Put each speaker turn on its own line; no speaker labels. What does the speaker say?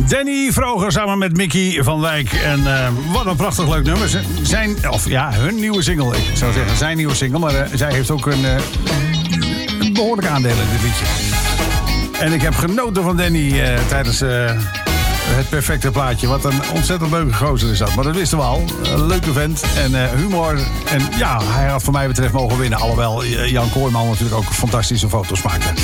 Danny Vroger samen met Mickey van Wijk. En wat een prachtig leuk nummer. Hun nieuwe single. Ik zou zeggen zijn nieuwe single. Maar zij heeft ook een behoorlijk aandeel in dit liedje. En ik heb genoten van Danny tijdens het perfecte plaatje. Wat een ontzettend leuke gozer is dat. Maar dat wisten we al. Een leuke vent en humor. En ja, hij had voor mij betreft mogen winnen. Alhoewel Jan Kooijman natuurlijk ook fantastische foto's maakte.